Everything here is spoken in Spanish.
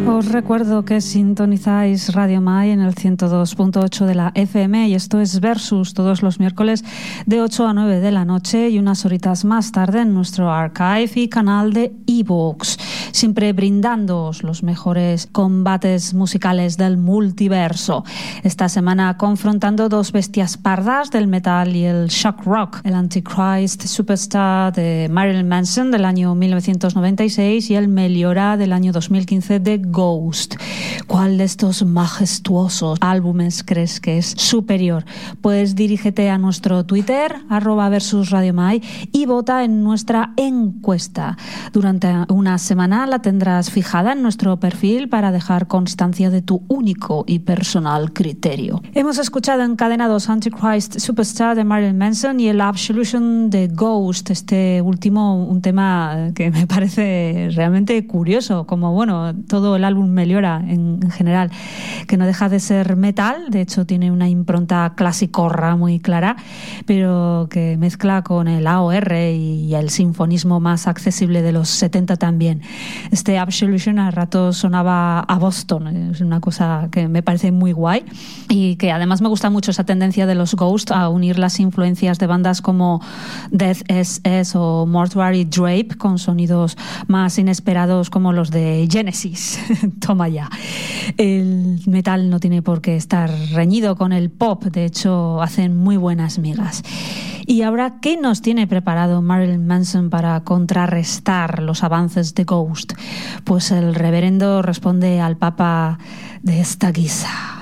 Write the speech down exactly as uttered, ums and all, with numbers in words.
Os recuerdo que sintonizáis Radio Mai en el ciento dos punto ocho de la F M y esto es Versus todos los miércoles de ocho a nueve de la noche y unas horitas más tarde en nuestro archive y canal de iVoox, siempre brindándoos los mejores combates musicales del multiverso. Esta semana confrontando dos bestias pardas del metal y el shock rock, el Antichrist Superstar de Marilyn Manson del año mil novecientos noventa y seis y el Meliora del año dos mil quince de Ghost. ¿Cuál de estos majestuosos álbumes crees que es superior? Pues dirígete a nuestro Twitter, arroba versus Radio Mai, y vota en nuestra encuesta. Durante una semana la tendrás fijada en nuestro perfil para dejar constancia de tu único y personal criterio. Hemos escuchado encadenados Antichrist Superstar de Marilyn Manson y el Absolution de Ghost, este último un tema que me parece realmente curioso, como bueno, todo el álbum Meliora en, en general, que no deja de ser metal, de hecho tiene una impronta clasicorra muy clara, pero que mezcla con el A O R y el sinfonismo más accesible de los setenta también. Este Absolution a ratos sonaba a Boston, es una cosa que me parece muy guay y que además me gusta mucho esa tendencia de los Ghost a unir las influencias de bandas como Death S S o Mortuary Drape con sonidos más inesperados como los de Genesis. Toma ya. El metal no tiene por qué estar reñido con el pop, de hecho hacen muy buenas migas. Y ahora, ¿qué nos tiene preparado Marilyn Manson para contrarrestar los avances de Ghost? Pues el reverendo responde al Papa de esta guisa.